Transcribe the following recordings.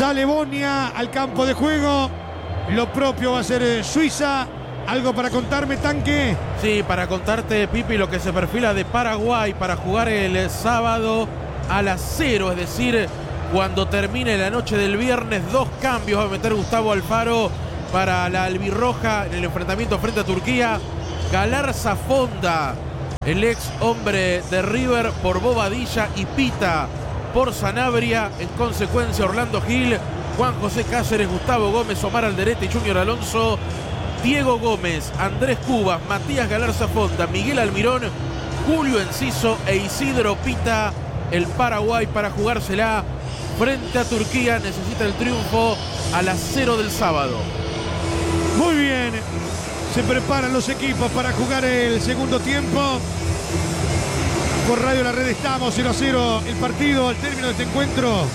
Sale Bosnia al campo de juego. Lo propio va a ser Suiza. ¿Algo para contarme, Tanque? Sí, para contarte, Pipi, lo que se perfila de Paraguay para jugar el sábado a las 0, es decir, cuando termine la noche del viernes. 2 cambios va a meter Gustavo Alfaro para la albirroja en el enfrentamiento frente a Turquía. Galarza Fonda, el ex hombre de River, por Bobadilla, y Pita por Sanabria. En consecuencia, Orlando Gil, Juan José Cáceres, Gustavo Gómez, Omar Alderete y Junior Alonso, Diego Gómez, Andrés Cubas, Matías Galarza Fonda, Miguel Almirón, Julio Enciso e Isidro Pita. El Paraguay, para jugársela frente a Turquía, necesita el triunfo a las 0 del sábado. Muy bien. Se preparan los equipos para jugar el segundo tiempo. Por Radio La Red estamos 0-0 el partido al término de este encuentro.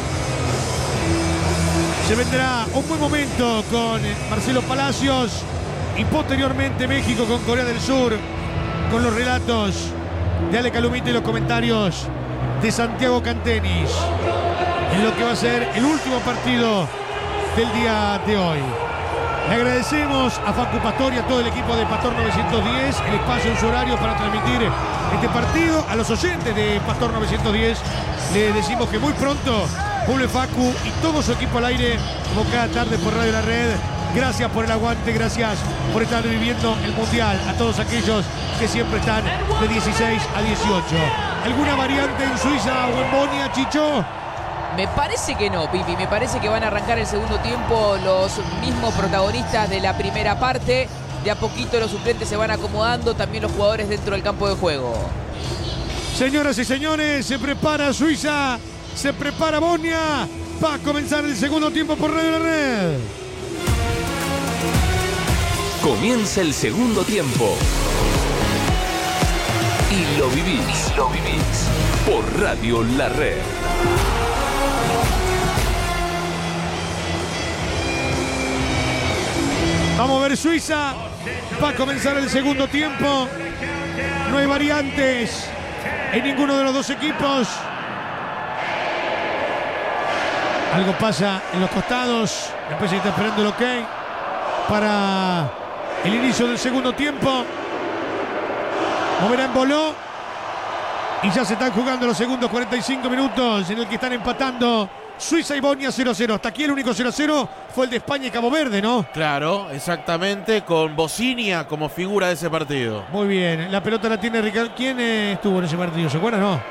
Se vendrá un buen momento con Marcelo Palacios y posteriormente México con Corea del Sur, con los relatos de Ale Calumite y los comentarios de Santiago Cantenis en lo que va a ser el último partido del día de hoy. Le agradecemos a Facu Pastor y a todo el equipo de Pastor 910 el espacio en su horario para transmitir este partido. A los oyentes de Pastor 910 le decimos que muy pronto vuelve Facu y todo su equipo al aire, como cada tarde por Radio La Red. Gracias por el aguante, gracias por estar viviendo el Mundial. A todos aquellos que siempre están de 16 a 18. ¿Alguna variante en Suiza o en Bosnia, Chicho? Me parece que no, Pipi. Me parece que van a arrancar el segundo tiempo los mismos protagonistas de la primera parte. De a poquito los suplentes se van acomodando, también los jugadores dentro del campo de juego. Señoras y señores, se prepara Suiza, se prepara Bosnia. Va a comenzar el segundo tiempo por Radio La Red. Comienza el segundo tiempo. Y lo vivís. Por Radio La Red. Vamos a ver Suiza. Va a comenzar el segundo tiempo. No hay variantes en ninguno de los dos equipos. Algo pasa en los costados. El PSG está esperando el ok para el inicio del segundo tiempo. Moverá en Boló. Y ya se están jugando los segundos 45 minutos en el que están empatando Suiza y Bosnia 0-0. Hasta aquí el único 0-0 fue el de España y Cabo Verde, ¿no? Claro, exactamente, con Bocinia como figura de ese partido. Muy bien, la pelota la tiene Ricardo. ¿Quién estuvo en ese partido? ¿Se acuerdan, no? No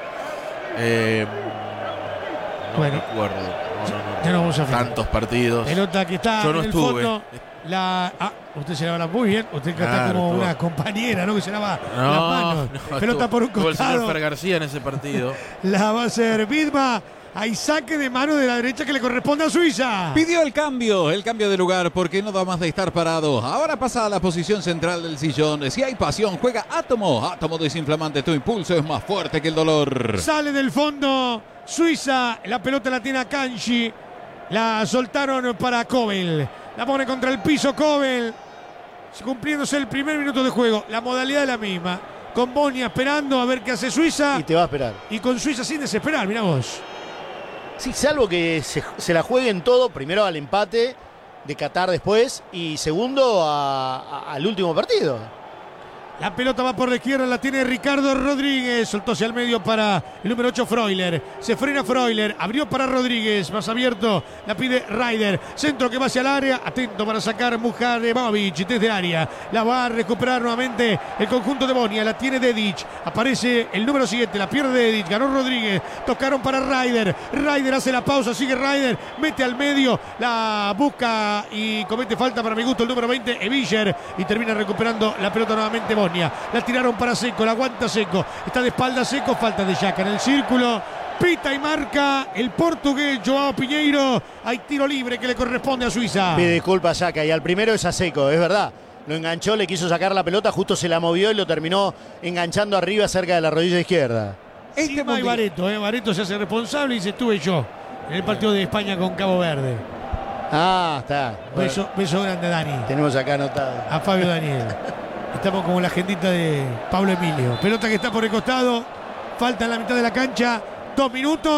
bueno, recuerdo. Ya no vamos a fijar. Tantos partidos. Pelota que está Yo no en el estuve. fondo. Usted se lava muy bien. Usted que está como una compañera, ¿no? Que se lava las manos. Pelota por un Estuvo el señor costado. Fer García en ese partido. La va a hacer Vidma. Hay saque de mano de la derecha que le corresponde a Suiza. Pidió el cambio de lugar porque no da más de estar parado. Ahora pasa a la posición central del sillón. Si hay pasión, juega Átomo. Átomo desinflamante, tu impulso es más fuerte que el dolor. Sale del fondo Suiza. La pelota la tiene a Kanji. La soltaron para Kobel. La pone contra el piso Kobel. Cumpliéndose el primer minuto de juego. La modalidad es la misma. Con Bosnia esperando a ver qué hace Suiza. Y te va a esperar. Y con Suiza sin desesperar, mirá vos. Sí, salvo que se la jueguen todo, primero al empate de Qatar después y segundo al último partido. La pelota va por la izquierda, la tiene Ricardo Rodríguez. Soltó hacia el medio para el número 8, Freuler. Se frena Freuler, abrió para Rodríguez. Más abierto, la pide Ryder. Centro que va hacia el área. Atento para sacar Mujarevic desde área. La va a recuperar nuevamente el conjunto de Bosnia. La tiene Dedic. Aparece el número 7, la pierde Dedic. Ganó Rodríguez. Tocaron para Ryder. Ryder hace la pausa, sigue Ryder. Mete al medio, la busca y comete falta para mi gusto el número 20, Eviller. Y termina recuperando la pelota nuevamente Bosnia. La tiraron para Seco, la aguanta Seco. Está de espalda Seco, falta de Jaca en el círculo. Pita y marca el portugués Joao Piñeiro. Hay tiro libre que le corresponde a Suiza. Pide disculpas Jaca y al primero es a Seco, es verdad. Lo enganchó, le quiso sacar la pelota, justo se la movió y lo terminó enganchando arriba cerca de la rodilla izquierda. Sima y Bareto, Bareto se hace responsable y dice estuve yo en el partido de España con Cabo Verde. Ah, está. Bueno, beso grande, Dani. tenemos acá anotado. A Fabio Daniel. Estamos como la agendita de Pablo Emilio. Pelota que está por el costado. Falta en la mitad de la cancha. 2 minutos.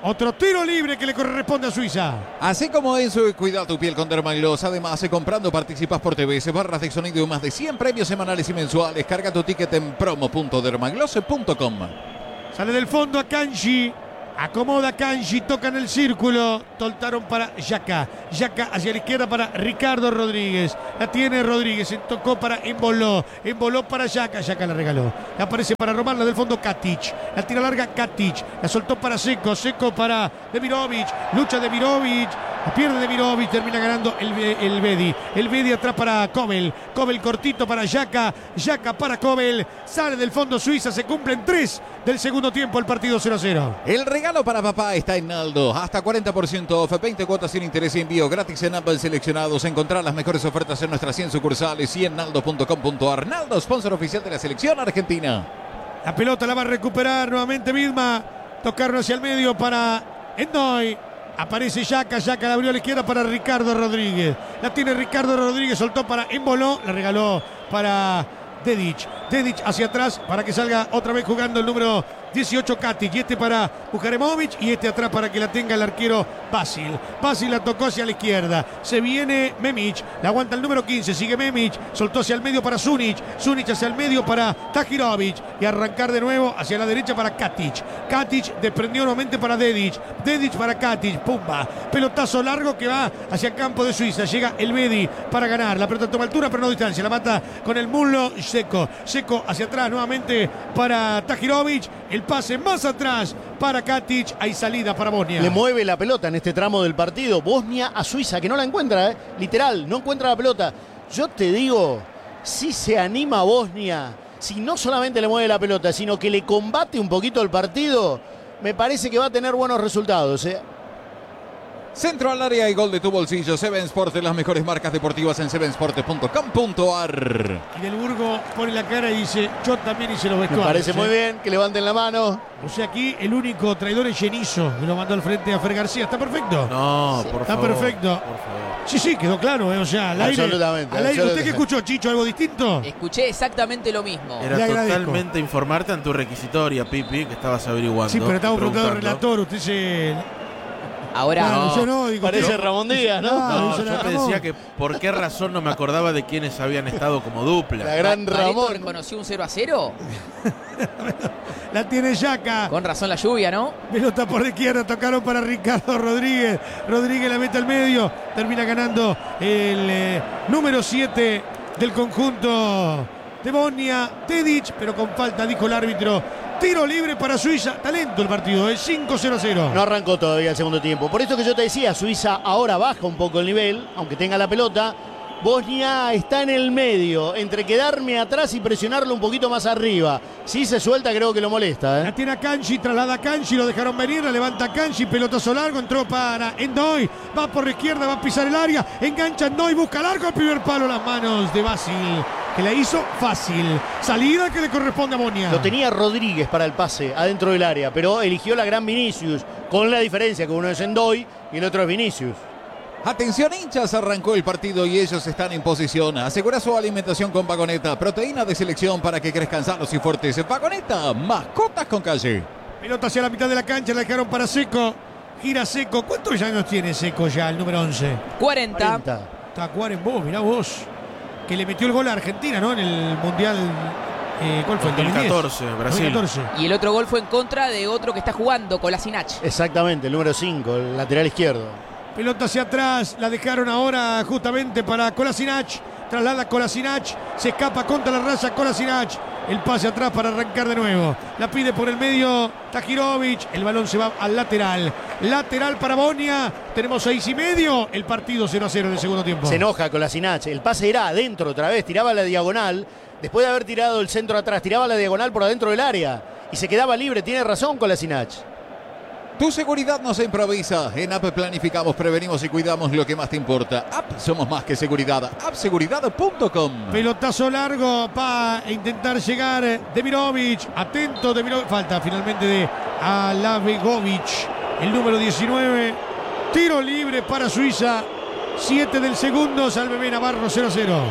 Otro tiro libre que le corresponde a Suiza. Así como eso, cuida tu piel con Dermagloss. Además, comprando participas por TVS, barras de sonido y más de 100 premios semanales y mensuales. Carga tu ticket en promo.dermagloss.com. Sale del fondo a Kanji. Acomoda Kanji, toca en el círculo. Soltaron para Yaka. Yaka hacia la izquierda para Ricardo Rodríguez. La tiene Rodríguez. Se tocó para Emboló. Emboló para Yaka. Yaka la regaló. La aparece para robarla del fondo Katic. La tira larga Katic. La soltó para Seco. Seco para Demirovic. Lucha Demirovic. La pierde Demirovic. Termina ganando el Bedi. El Bedi atrás para Kobel. Kobel cortito para Yaka. Yaka para Kobel. Sale del fondo Suiza. Se cumplen 3 del segundo tiempo. El partido 0-0. El regalo para papá está en Naldo. Hasta 40% off, 20 cuotas sin interés y envío gratis en Apple seleccionados. Encontrar las mejores ofertas en nuestras 100 sucursales y en naldo.com.ar. Naldo, sponsor oficial de la selección argentina. La pelota la va a recuperar nuevamente Vidma. Tocaron hacia el medio para Endoy. Aparece Yaka. Yaka la abrió a la izquierda para Ricardo Rodríguez. La tiene Ricardo Rodríguez. Soltó para Emboló. La regaló para Dedic. Dedic hacia atrás para que salga otra vez jugando el número 18 Katic. Y este para Bujaremovic. Y este atrás para que la tenga el arquero Basil. Basil la tocó hacia la izquierda. Se viene Memic. La aguanta el número 15. Sigue Memic. Soltó hacia el medio para Sunic. Sunic hacia el medio para Tahirovic. Y arrancar de nuevo hacia la derecha para Katic. Katic desprendió nuevamente para Dedic. Dedic para Katic. Pumba. Pelotazo largo que va hacia el campo de Suiza. Llega el Bedi para ganar. La pelota toma altura pero no distancia. La mata con el muslo Seco. Seco hacia atrás nuevamente para Tahirovic. El pase más atrás para Katic. Hay salida para Bosnia. Le mueve la pelota en este tramo del partido. Bosnia a Suiza, que no la encuentra, literal, no encuentra la pelota. Yo te digo, si se anima Bosnia, si no solamente le mueve la pelota, sino que le combate un poquito el partido, me parece que va a tener buenos resultados. Centro al área y gol de tu bolsillo. Seven Sport, las mejores marcas deportivas en sevensport.com.ar. Y Del Burgo pone la cara y dice: yo también hice los Me vestuarios. parece muy bien que levanten la mano. O sea, aquí el único traidor es Genizo, que lo mandó al frente a Fer García. ¿Está perfecto? No, por Está favor. perfecto. Por favor. Sí, quedó claro, o sea, al aire. Absolutamente, Al aire. ¿Usted absolutamente. qué escuchó, Chicho? ¿Algo distinto? Escuché exactamente lo mismo. Era Le agradezco. totalmente informarte en tu requisitoria, Pipi, que estabas averiguando. Sí, pero estaba preguntando al preguntando. relator. Usted se. Ahora, Claro, yo no, digo, Parece usted- Ramón Díaz, ¿no? Claro, No, dice yo la te Ramón. decía que por qué razón no me acordaba de quiénes habían estado como dupla. La gran ¿Bareto Ramón. reconoció un 0-0? La tiene Yaka. Con razón la lluvia, ¿no? Pelota por la izquierda, tocaron para Ricardo Rodríguez. Rodríguez la mete al medio. Termina ganando el número 7 del conjunto de Bosnia. Dedic, pero con falta, dijo el árbitro. Tiro libre para Suiza. Talento el partido, es 5-0-0. No arrancó todavía el segundo tiempo. Por esto que yo te decía, Suiza ahora baja un poco el nivel, aunque tenga la pelota. Bosnia está en el medio, entre quedarme atrás y presionarlo un poquito más arriba. Si se suelta, creo que lo molesta. La tiene a Kanji, traslada a Kanji, lo dejaron venir, la levanta Kanji, pelotazo largo, entró para Endoy, va por la izquierda, va a pisar el área, engancha Endoy, busca largo, el primer palo, las manos de Basil, que la hizo fácil. Salida que le corresponde a Bosnia. Lo tenía Rodríguez para el pase adentro del área, pero eligió la gran Vinicius, con la diferencia que uno es Endoy y el otro es Vinicius. Atención hinchas, arrancó el partido y ellos están en posición. Asegura su alimentación con Vagoneta, proteína de selección para que crezcan sanos y fuertes. Vagoneta, mascotas con calle. Pelota hacia la mitad de la cancha, la dejaron para Seco, gira Seco. ¿Cuántos años tiene Seco ya, el número 11? 40. 40. Tacuar en vos, mirá vos. Que le metió el gol a Argentina, ¿no? En el Mundial. ¿Cuál fue? 2014, Brasil. 2014. Y el otro gol fue en contra de otro que está jugando, Kolasinac. Exactamente, el número 5, el lateral izquierdo. Pelota hacia atrás, la dejaron ahora justamente para Kolasinac. Traslada Kolasinac, se escapa contra la raya Kolasinac. El pase atrás para arrancar de nuevo. La pide por el medio Tahirovic. El balón se va al lateral. Lateral para Bosnia. Tenemos 6:30. El partido 0-0 en el segundo tiempo. Se enoja con la Sinach. El pase era adentro otra vez, tiraba la diagonal. Después de haber tirado el centro atrás, tiraba la diagonal por adentro del área. Y se quedaba libre, tiene razón con la Sinach. Tu seguridad no se improvisa. En App planificamos, prevenimos y cuidamos lo que más te importa. App, somos más que seguridad. Appseguridad.com. Pelotazo largo para intentar llegar Demirovic. Atento Demirovic. Falta finalmente de Alavegovic. El número 19. Tiro libre para Suiza. 7 del segundo. Salve B Navarro 0-0.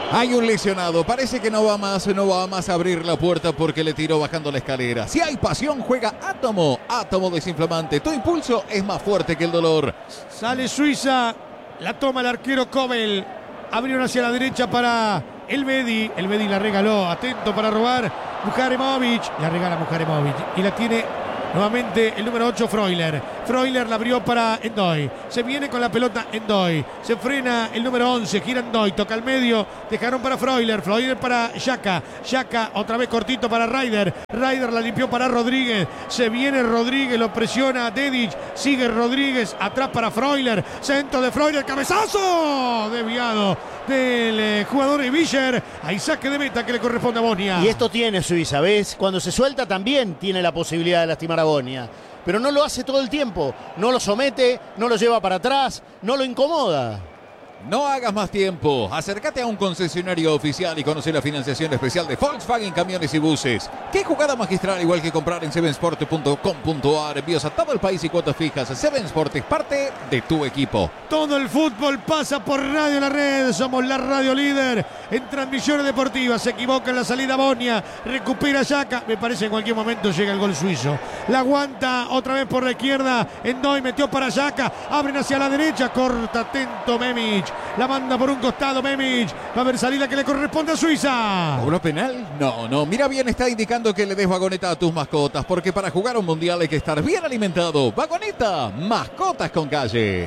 Hay un lesionado, parece que no va más a abrir la puerta porque le tiró bajando la escalera. Si hay pasión, juega Átomo. Átomo desinflamante. Tu impulso es más fuerte que el dolor. Sale Suiza, la toma el arquero Kobel. Abrieron hacia la derecha para el Bedi la regaló, atento para robar Muharemovic. La regala Muharemovic y la tiene nuevamente el número 8 Freuler. Freuler la abrió para Endoy. Se viene con la pelota Endoy. Se frena el número 11. Gira Endoy. Toca al medio. Dejaron para Freuler. Freuler para Xhaka. Xhaka otra vez cortito para Ryder. Ryder la limpió para Rodríguez. Se viene Rodríguez. Lo presiona Dedić. Sigue Rodríguez. Atrás para Freuler. Centro de Freuler. Cabezazo. Desviado del jugador de Villar. Hay saque de meta que le corresponde a Bosnia. Y esto tiene Suiza, ¿ves? Cuando se suelta también tiene la posibilidad de lastimar a Bosnia. Pero no lo hace todo el tiempo. No lo somete, no lo lleva para atrás, no lo incomoda. No hagas más tiempo. Acércate a un concesionario oficial y conoce la financiación especial de Volkswagen Camiones y Buses. Qué jugada magistral, igual que comprar en sevensport.com.ar. Envíos a todo el país y cuotas fijas. Seven Sport es parte de tu equipo. Todo el fútbol pasa por Radio La Red. Somos la radio líder en transmisiones deportivas. Se equivoca en la salida Bosnia. Recupera Xhaka. Me parece que en cualquier momento llega el gol suizo. La aguanta otra vez por la izquierda. Endoy metió para Xhaka. Abren hacia la derecha. Corta atento Memić. La manda por un costado Memić. Va a haber salida que le corresponde a Suiza. ¿Cobró penal? No. Mira bien, está indicando que le des vagoneta a tus mascotas. Porque para jugar un mundial hay que estar bien alimentado. Vagoneta, mascotas con calle.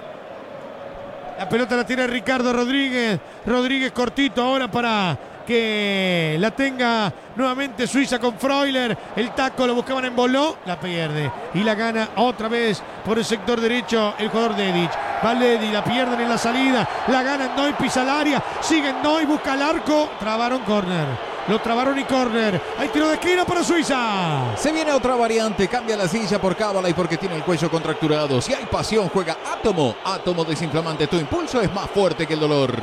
La pelota la tiene Ricardo Rodríguez. Rodríguez cortito ahora para que la tenga nuevamente Suiza con Freuler. El taco lo buscaban en Boló. La pierde. Y la gana otra vez por el sector derecho el jugador Dedić. Valedi la pierden en la salida. La gana Endoy, pisa el área. Sigue Endoy, busca el arco. Trabaron córner. Lo trabaron y córner. Hay tiro de esquina para Suiza. Se viene otra variante. Cambia la silla por cábala y porque tiene el cuello contracturado. Si hay pasión, juega Átomo. Átomo desinflamante. Tu impulso es más fuerte que el dolor.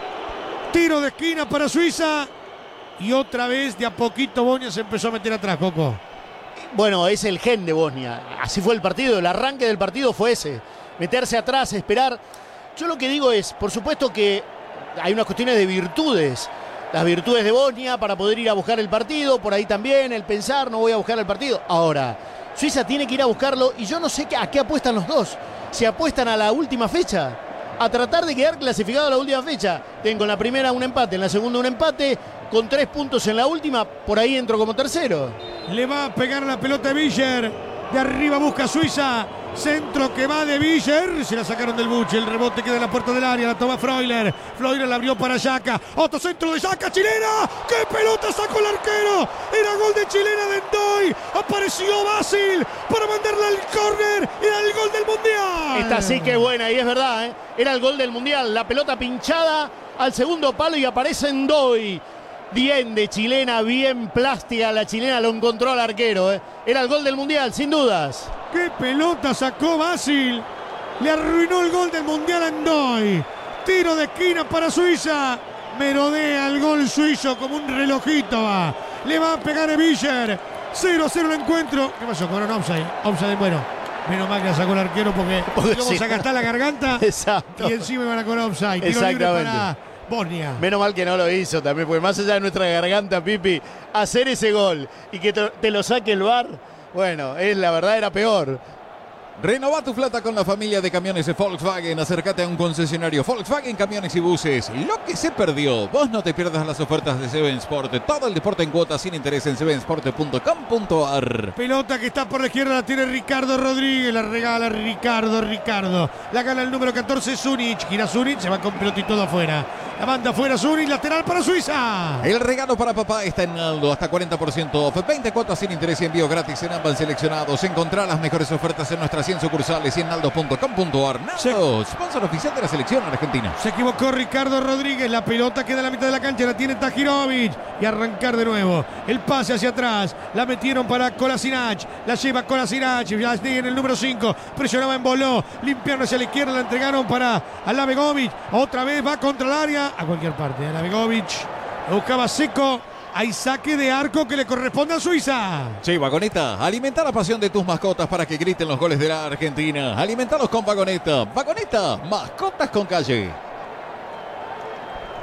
Tiro de esquina para Suiza. Y otra vez de a poquito Bosnia se empezó a meter atrás, Coco. Bueno, es el gen de Bosnia. Así fue el partido. El arranque del partido fue ese. Meterse atrás, esperar. Yo lo que digo es, por supuesto que hay unas cuestiones de virtudes. Las virtudes de Bosnia para poder ir a buscar el partido. Por ahí también el pensar, no voy a buscar el partido. Ahora, Suiza tiene que ir a buscarlo. Y yo no sé a qué apuestan los dos. Si apuestan a la última fecha, a tratar de quedar clasificado a la última fecha. Tengo en la primera un empate, en la segunda un empate. Con 3 puntos en la última, por ahí entro como tercero. Le va a pegar la pelota de Villar. De arriba busca Suiza. Centro que va de Villar. Se la sacaron del buche. El rebote queda en la puerta del área. La toma Freuler. Freuler la abrió para Xhaka. Otro centro de Xhaka. Chilena. ¡Qué pelota sacó el arquero! Era gol de Chilena de Endoy. Apareció Basil para mandarla al córner. Era el gol del Mundial. Esta sí que es buena y es verdad, ¿eh? Era el gol del Mundial. La pelota pinchada al segundo palo y aparece Endoy. Bien de Chilena, bien plástica la chilena, lo encontró al arquero. Era el gol del Mundial, sin dudas. ¡Qué pelota sacó Basil! Le arruinó el gol del Mundial a Endoy. Tiro de esquina para Suiza. Merodea el gol suizo como un relojito. Le va a pegar a Villar. 0-0 el encuentro. ¿Qué pasó? Cobró un offside. Offside, bueno. Menos mal que la sacó el arquero porque vamos a gastar la garganta. Exacto. Y encima iban a cobrar offside. Tiro libre para Bosnia. Menos mal que no lo hizo también, porque más allá de nuestra garganta, Pipi, hacer ese gol y que te lo saque el VAR, bueno, es la verdad era peor. Renova tu flota con la familia de camiones de Volkswagen. Acércate a un concesionario Volkswagen Camiones y Buses. Lo que se perdió. Vos no te pierdas las ofertas de Seven Sport. Todo el deporte en cuotas sin interés en sevensport.com.ar. Pelota que está por la izquierda, la tiene Ricardo Rodríguez. La regala Ricardo. La gana el número 14 Šunić. Gira Šunić, se va con pelotito de afuera. La manda afuera Šunić, lateral para Suiza. El regalo para papá está en Aldo. Hasta 40% off. 20 cuotas sin interés y envío gratis en ambas seleccionados. Encontrá las mejores ofertas en nuestras 100 sucursales y en naldo.com.ar. Naldo, sponsor oficial de la selección argentina. Se equivocó Ricardo Rodríguez. La pelota queda en la mitad de la cancha. La tiene Tahirovic. Y arrancar de nuevo. El pase hacia atrás. La metieron para Kolasinac. La lleva Kolasinac. En el número 5. Presionaba en Boló. Limpiaron hacia la izquierda. La entregaron para Alabegovic. Otra vez va contra el área. A cualquier parte. Alabegovic. Buscaba Seco. Hay saque de arco que le corresponde a Suiza. Sí, Vagoneta, alimenta la pasión de tus mascotas para que griten los goles de la Argentina. Alimentalos con Vagoneta. Vagoneta, mascotas con calle.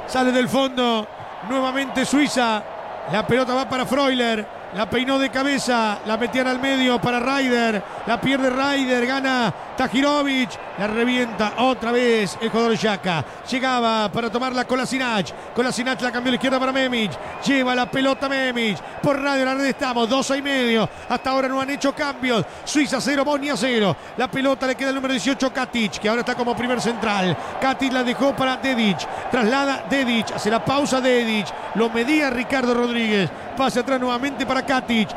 Sale del fondo. Nuevamente Suiza. La pelota va para Freuler. La peinó de cabeza, la metían al medio para Ryder, la pierde Ryder, gana Tahirovic, la revienta otra vez el jugador Xhaka. Llegaba para tomarla Kolasinac la cambió a la izquierda para Memic, lleva la pelota Memic, por Radio La Red estamos, 2:30, hasta ahora no han hecho cambios, Suiza 0, Bosnia 0, la pelota le queda el número 18 Katic, que ahora está como primer central, Katic la dejó para Dedic, traslada Dedic, hace la pausa Dedic, lo medía Ricardo Rodríguez, pase atrás nuevamente para Katic,